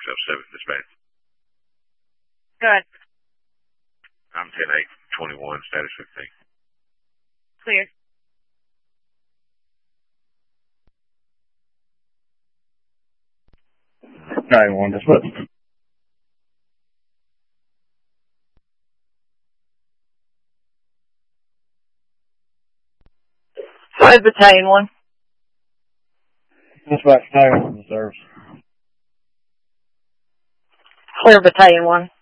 yourself, 7th dispatch. Good. I'm 10-8-21, status 15. Clear. One dispatch. 5 Battalion 1. Dispatch Battalion 1 reserves. Clear Battalion 1.